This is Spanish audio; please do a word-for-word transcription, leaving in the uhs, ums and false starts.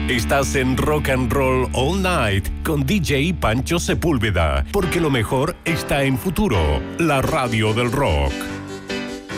Estás en Rock and Roll All Night con D J Pancho Sepúlveda, porque lo mejor está en Futuro, la radio del rock.